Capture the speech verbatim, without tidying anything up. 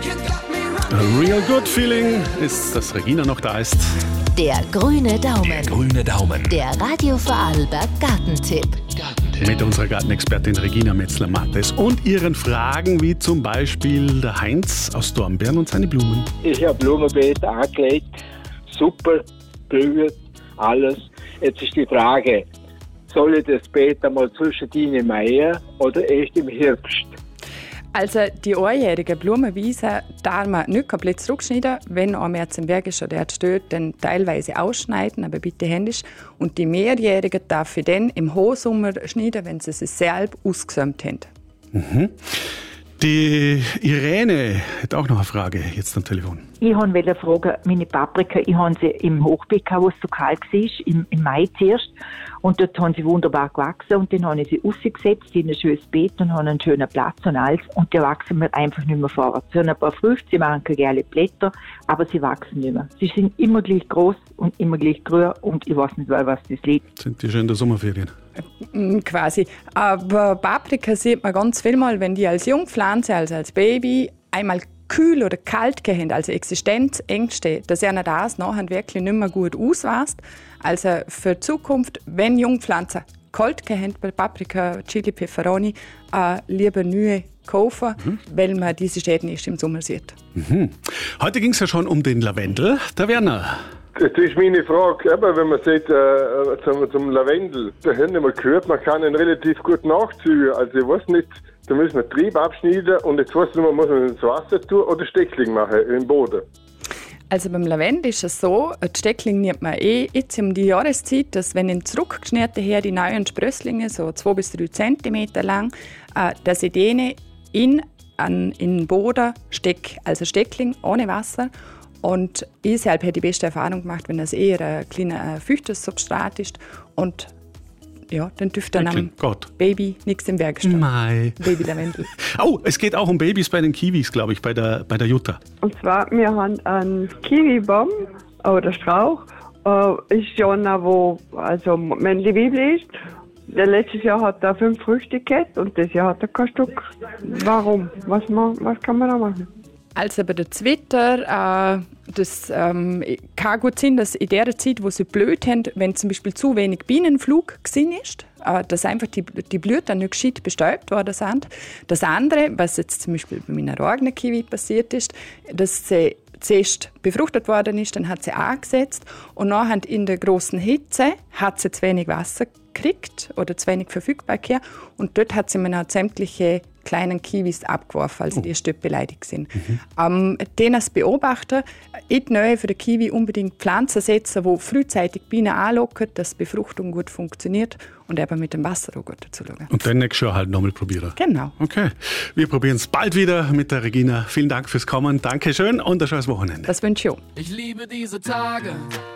A Real Good Feeling ist, dass Regina noch da ist. Der grüne Daumen. Der grüne Daumen. Der Radio Vorarlberg Gartentipp. Gartentipp. Mit unserer Gartenexpertin Regina Metzler-Mattes und ihren Fragen, wie zum Beispiel der Heinz aus Dornbirn und seine Blumen. Ich habe Blumenbeet angelegt, super, blüht, alles. Jetzt ist die Frage, soll ich das Beet einmal zwischendrin mähen oder erst im Herbst? Also die einjährigen Blumenwiesen darf man nicht komplett zurückschneiden. Wenn am März im Berg ist oder er steht, dann teilweise ausschneiden, aber bitte händisch. Und die mehrjährigen darf ich dann im Hochsommer schneiden, wenn sie sich selbst ausgesämt haben. Mhm. Die Irene hat auch noch eine Frage jetzt am Telefon. Ich wollte fragen, meine Paprika, ich habe sie im Hochbeet gehabt, wo es so kalt war, im, im Mai zuerst. Und dort haben sie wunderbar gewachsen und dann habe ich sie rausgesetzt in ein schönes Beet und haben einen schönen Platz und alles. Und die wachsen mir einfach nicht mehr vorwärts. Sie haben ein paar Früchte, sie machen keine gelbe Blätter, aber sie wachsen nicht mehr. Sie sind immer gleich groß und immer gleich grün und ich weiß nicht, was das liegt. Sind die schon in der Sommerferien? Quasi. Aber Paprika sieht man ganz viel mal, wenn die als Jungpflanze, also als Baby, einmal kühl oder kalt gehen, also Existenzängste, dass er das nachher wirklich nicht mehr gut ausweist. Also für die Zukunft, wenn Jungpflanzen kalt gehen, bei Paprika, Chili, Peperoni, äh, lieber neue kaufen, mhm. weil man diese Schäden erst im Sommer sieht. Mhm. Heute ging es ja schon um den Lavendel. Der Werner. Das ist meine Frage. Eben, wenn man sieht, äh, zum, zum Lavendel, da haben wir gehört, man kann ihn relativ gut nachziehen. Also ich weiß nicht, da müssen wir Trieb abschneiden und jetzt weiß ich nicht, muss man ins Wasser tun oder Steckling machen im Boden. Also beim Lavendel ist es so, die Steckling nimmt man eh jetzt um die Jahreszeit, dass wenn in zurückgeschnitten her die neuen Sprösslinge, so zwei bis drei Zentimeter lang, äh, dass ich denen in, an, in den Boden stecke, also Steckling ohne Wasser. Und ich selbst habe die beste Erfahrung gemacht, wenn das eher ein kleines feuchtes Substrat ist. Und ja, dann dürfte dann am Gott. Baby nichts im Werk stehen. Mei. Baby Lavendel. Oh, es geht auch um Babys bei den Kiwis, glaube ich, bei der, bei der Jutta. Und zwar, wir haben einen Kiwibaum oder Strauch. Äh, ist schon noch, wo also Männli-Weibli ist. Der letztes Jahr hat er fünf Früchte gehabt und das Jahr hat er kein Stück. Warum? Was, man, was kann man da machen? Also bei der Zwitter, äh, das ähm, kann gut sein, dass in der Zeit, wo sie blüht haben, wenn zum Beispiel zu wenig Bienenflug gewesen ist, äh, dass einfach die, die Blüten nicht gescheit bestäubt worden sind. Das andere, was jetzt zum Beispiel bei meiner eigenen Kiwi passiert ist, dass sie zuerst befruchtet worden ist, dann hat sie angesetzt und nachher in der grossen Hitze hat sie zu wenig Wasser gekriegt oder zu wenig Verfügbarkeit und dort hat sie mir noch sämtliche kleinen Kiwis abgeworfen, also die erst dort beleidigt sind. Mhm. Ähm, den als Beobachter, in die Nähe für den Kiwi unbedingt Pflanzen setzen, die frühzeitig Bienen anlocken, dass die Befruchtung gut funktioniert und eben mit dem Wasser auch gut dazu schauen. Und dann nächstes Jahr halt nochmal probieren. Genau. Okay, wir probieren es bald wieder mit der Regina. Vielen Dank fürs Kommen, Dankeschön und ein schönes Wochenende. Das wünsche ich auch. Ich liebe diese Tage.